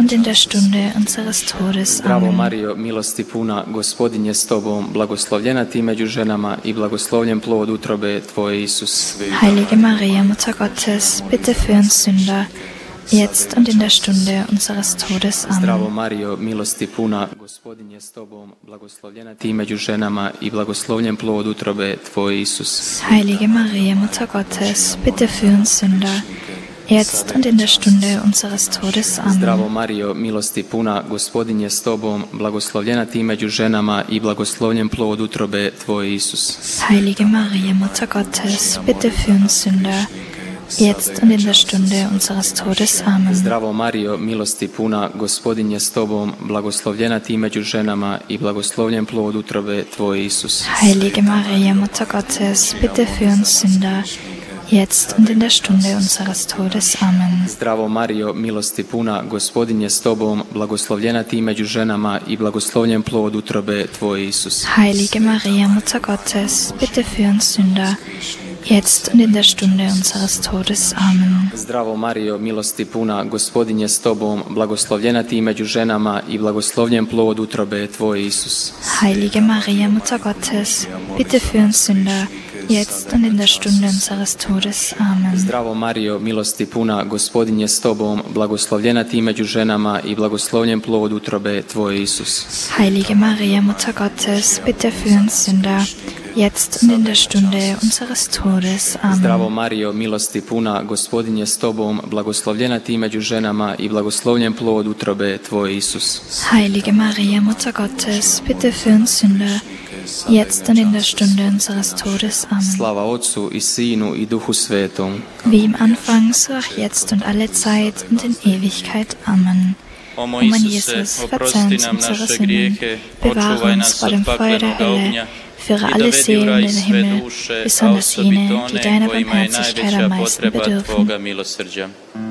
und in der Stunde unseres Todes. Zdravo Amen. Mario, milosti puna, Gospodin je s tobom, blagoslovljena ti među ženama i blagoslovljen plod utrobe tvoje, Isus. Heilige Maria, Mutter Gottes, bitte für uns Sünder, jetzt und in der Stunde unseres Todes. Zdravo Amen. Mario, milosti puna, Gospodin je s tobom, blagoslovljena ti među ženama i blagoslovljen plod utrobe tvoje, Isus. Heilige Maria, Mutter Gottes, bitte für uns Sünder, jetzt und in der Stunde unseres Todes. Zdravo Amen. Mario, milosti puna, Gospodin je s tobom, blagoslovljena ti među ženama i blagoslovljen plod utrobe tvoje, Isus. Heilige Maria, Mutter Gottes, bitte für uns Sünder, jetzt und in der Stunde unseres Todes. Amen. Zdravo Mario, milosti puna, Gospodin je s tobom, blagoslovljena ti među ženama i blagoslovljen plod utrobe tvoje, Isus. Heilige Maria, Mutter Gottes, bitte für uns Sünder, jetzt und in der Stunde unseres Todes. Amen. Zdravo Mario, milosti puna, Gospodin je s tobom, blagoslovljena ti među ženama i blagoslovljen plod utrobe tvoje, Isus. Heilige Maria, Mutter Gottes, bitte für uns Sünder, jetzt und in der Stunde unseres Todes. Amen. Zdravo Mario, milosti puna, Gospodin je s tobom, blagoslovljena ti među ženama i blagoslovljen plod utrobe tvoje, Isus. Heilige Maria, Mutter Gottes, bitte für uns Sünder, jetzt und in der Stunde unseres Todes. Amen. Zdravo Mario, milosti puna, Gospodin je s tobom, blagoslovljena ti među ženama i blagoslovljen plod utrobe tvoje, Isus. Heilige Maria, Mutter Gottes, bitte für uns Sünder, jetzt und in der Stunde unseres Todes. Amen. Zdravo Mario, milosti puna, Gospodin je s tobom, blagoslovljena ti među ženama i blagoslovljen plod utrobe tvoje, Isus. Heilige Maria, Mutter Gottes, bitte für uns Sünder, jetzt und in der Stunde unseres Todes. Amen. Slava Otcu i Sinu i Duhu Svetom. Wie im Anfang, so auch jetzt und alle Zeit und in Ewigkeit. Amen. O O mein Jesus, verzeih uns unsere Sünden, bewahre uns vor dem Feuer der Hölle, führe alle Seelen in den Himmel, besonders jene, die deiner Barmherzigkeit am meisten bedürfen.